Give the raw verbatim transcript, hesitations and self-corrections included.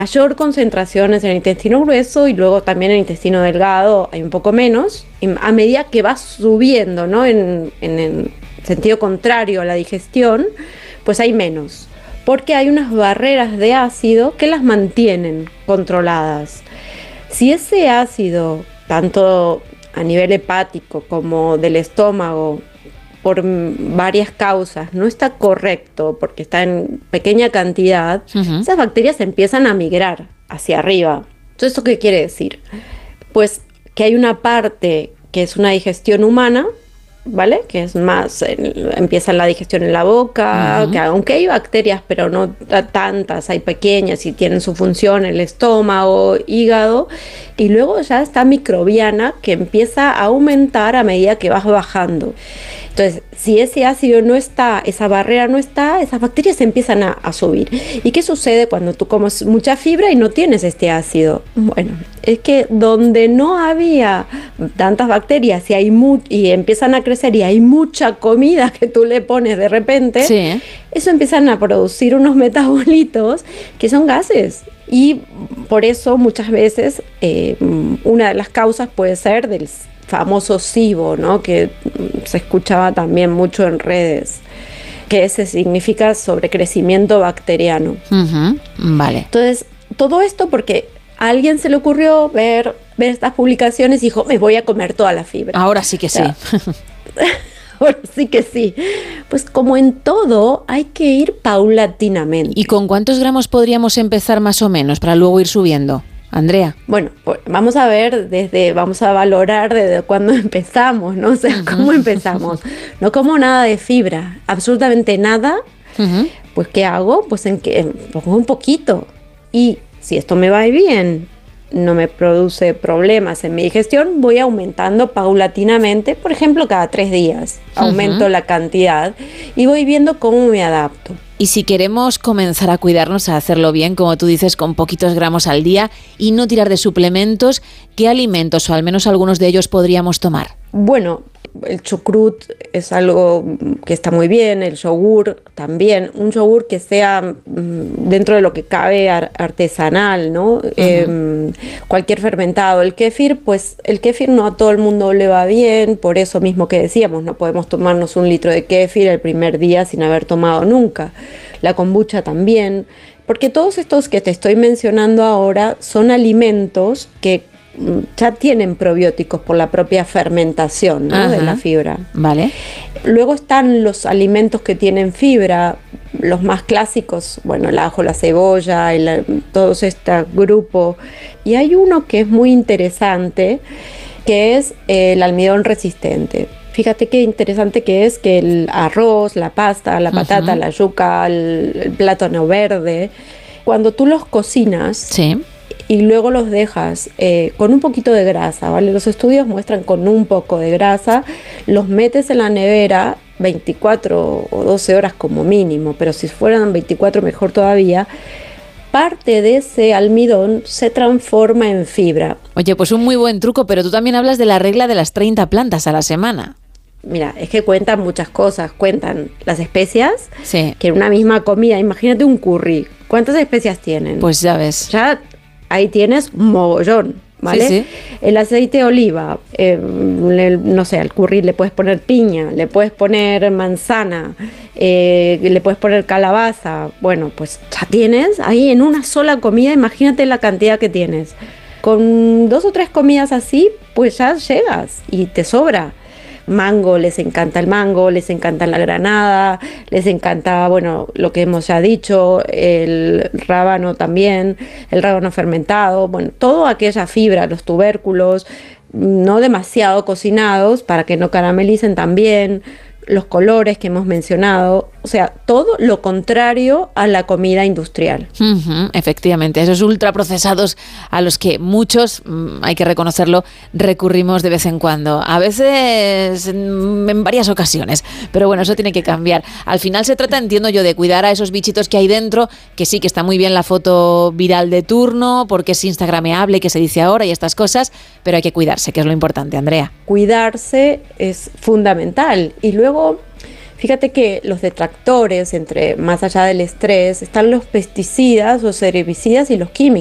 mayor concentración es en el intestino grueso y luego también en el intestino delgado hay un poco menos, y a medida que va subiendo, ¿no? en, en el sentido contrario a la digestión, pues hay menos, porque hay unas barreras de ácido que las mantienen controladas. Si ese ácido, tanto a nivel hepático como del estómago, por varias causas, no está correcto porque está en pequeña cantidad, uh-huh. esas bacterias empiezan a migrar hacia arriba. Entonces, ¿esto qué quiere decir? Pues que hay una parte que es una digestión humana, ¿vale? Que es más, eh, empieza la digestión en la boca, uh-huh. que aunque hay bacterias, pero no tantas, hay pequeñas y tienen su función, el estómago, hígado, y luego ya está microbiana que empieza a aumentar a medida que vas bajando. Entonces, si ese ácido no está, esa barrera no está, esas bacterias empiezan a, a subir. ¿Y qué sucede cuando tú comes mucha fibra y no tienes este ácido? Bueno, es que donde no había tantas bacterias y, hay mu- y empiezan a crecer y hay mucha comida que tú le pones de repente, sí. eso empiezan a producir unos metabolitos que son gases. Y por eso muchas veces eh, una de las causas puede ser del famoso SIBO, ¿no? Que se escuchaba también mucho en redes, que ese significa sobrecrecimiento bacteriano. Uh-huh. Vale. Entonces, todo esto porque a alguien se le ocurrió ver, ver estas publicaciones y dijo, me voy a comer toda la fibra. Ahora sí que o sea, sí. Ahora sí que sí. Pues como en todo, hay que ir paulatinamente. ¿Y con cuántos gramos podríamos empezar más o menos para luego ir subiendo? Andrea. Bueno, pues vamos a ver desde, vamos a valorar desde cuándo empezamos, ¿no? O sea, uh-huh. ¿cómo empezamos? No como nada de fibra, absolutamente nada. Uh-huh. Pues, ¿qué hago? Pues en que pongo un poquito. Y si esto me va bien, no me produce problemas en mi digestión, voy aumentando paulatinamente, por ejemplo, cada tres días. Aumento uh-huh. la cantidad y voy viendo cómo me adapto. Y si queremos comenzar a cuidarnos, a hacerlo bien, como tú dices, con poquitos gramos al día y no tirar de suplementos, ¿qué alimentos o al menos algunos de ellos podríamos tomar? Bueno, el chucrut es algo que está muy bien, el yogur también, un yogur que sea dentro de lo que cabe artesanal, ¿no? Uh-huh. Eh, cualquier fermentado. El kéfir, pues el kéfir no a todo el mundo le va bien, por eso mismo que decíamos, no podemos tomarnos un litro de kéfir el primer día sin haber tomado nunca. La kombucha también, porque todos estos que te estoy mencionando ahora son alimentos que ya tienen probióticos por la propia fermentación, ¿no? De la fibra. Vale. Luego están los alimentos que tienen fibra, los más clásicos, bueno, el ajo, la cebolla, el, todos este grupo. Y hay uno que es muy interesante, que es el almidón resistente. Fíjate qué interesante que es que el arroz, la pasta, la patata, uh-huh. la yuca, el, el plátano verde, cuando tú los cocinas, sí. y luego los dejas eh, con un poquito de grasa, ¿vale? Los estudios muestran con un poco de grasa, los metes en la nevera veinticuatro o doce horas como mínimo, pero si fueran veinticuatro mejor todavía, parte de ese almidón se transforma en fibra. Oye, pues un muy buen truco, pero tú también hablas de la regla de las treinta plantas a la semana. Mira, es que cuentan muchas cosas, cuentan las especias, sí. que en una misma comida, imagínate un curry, ¿cuántas especias tienen? Pues ya ves. Ya ahí tienes un mogollón, ¿vale? Sí, sí. El aceite de oliva, eh, le, no sé, al curry le puedes poner piña, le puedes poner manzana, eh, le puedes poner calabaza. Bueno, pues ya tienes ahí en una sola comida, imagínate la cantidad que tienes. Con dos o tres comidas así, pues ya llegas y te sobra. Mango, les encanta el mango, les encanta la granada, les encanta, bueno, lo que hemos ya dicho, el rábano también, el rábano fermentado, bueno, toda aquella fibra, los tubérculos, no demasiado cocinados para que no caramelicen también, los colores que hemos mencionado, o sea, todo lo contrario a la comida industrial. Uh-huh, efectivamente, esos ultraprocesados a los que muchos, hay que reconocerlo, recurrimos de vez en cuando, a veces en varias ocasiones, pero bueno, eso tiene que cambiar. Al final se trata, entiendo yo, de cuidar a esos bichitos que hay dentro, que sí, que está muy bien la foto viral de turno, porque es instagrameable, que se dice ahora y estas cosas, pero hay que cuidarse, que es lo importante, Andrea. Cuidarse es fundamental, y luego Fíjate que los detractores, entre más allá del estrés, están los pesticidas, los herbicidas y los químicos.